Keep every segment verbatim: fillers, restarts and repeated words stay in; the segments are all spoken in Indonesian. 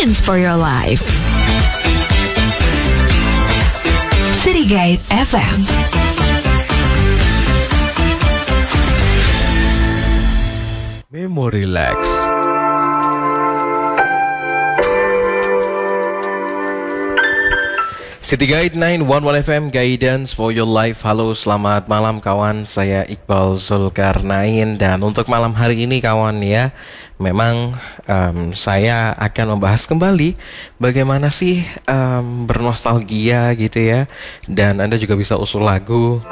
Guidance for your life. City Guide F M. Memory Relax. City Guide sembilan satu satu F M, Guidance for your life. Halo, selamat malam kawan. Saya Iqbal Zulkarnain. Dan untuk malam hari ini kawan ya, memang um, saya akan membahas kembali bagaimana sih um, bernostalgia gitu ya. Dan Anda juga bisa usul lagu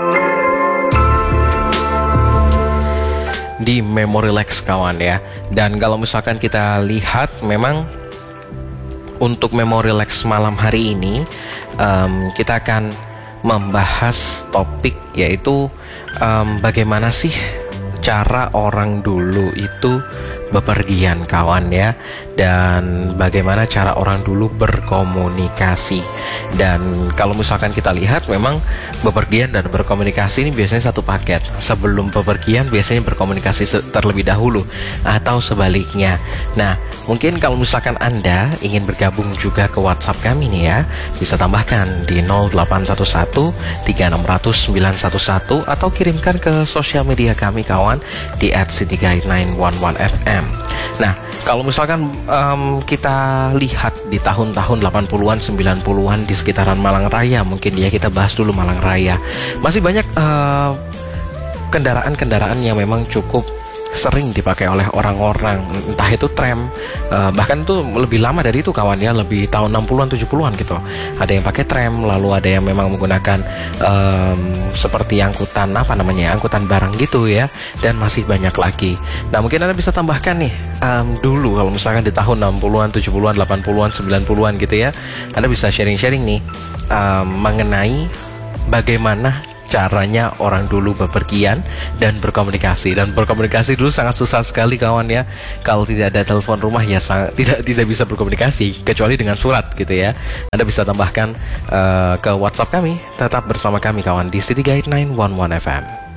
di Memory Relax kawan ya. Dan kalau misalkan kita lihat, memang untuk Memory Relax malam hari ini um, kita akan membahas topik yaitu um, bagaimana sih cara orang dulu itu bepergian kawan ya, dan bagaimana cara orang dulu berkomunikasi. Dan kalau misalkan kita lihat, memang bepergian dan berkomunikasi ini biasanya satu paket. Sebelum bepergian biasanya berkomunikasi terlebih dahulu atau sebaliknya. Nah, mungkin kalau misalkan Anda ingin bergabung juga ke WhatsApp kami nih ya, bisa tambahkan di nol delapan satu satu tiga enam nol nol sembilan satu satu atau kirimkan ke sosial media kami kawan di at cityguide sembilan satu satu F M. Nah, kalau misalkan um, kita lihat di tahun-tahun delapan puluhan, sembilan puluhan di sekitaran Malang Raya, mungkin ya kita bahas dulu Malang Raya. Masih banyak uh, kendaraan-kendaraan yang memang cukup sering dipakai oleh orang-orang, entah itu tram, uh, bahkan itu lebih lama dari itu kawan ya, lebih tahun enam puluhan, tujuh puluhan gitu. Ada yang pakai tram, lalu ada yang memang menggunakan um, seperti angkutan apa namanya, angkutan barang gitu ya, dan masih banyak lagi. Nah, mungkin Anda bisa tambahkan nih, um, dulu kalau misalkan di tahun enam puluhan, tujuh puluhan, delapan puluhan, sembilan puluhan gitu ya, Anda bisa sharing-sharing nih um, mengenai bagaimana caranya orang dulu bepergian dan berkomunikasi. Dan berkomunikasi dulu sangat susah sekali kawan ya. Kalau tidak ada telepon rumah ya sangat, tidak tidak bisa berkomunikasi kecuali dengan surat gitu ya. Anda bisa tambahkan uh, ke WhatsApp kami. Tetap bersama kami kawan di City Guide sembilan satu satu F M.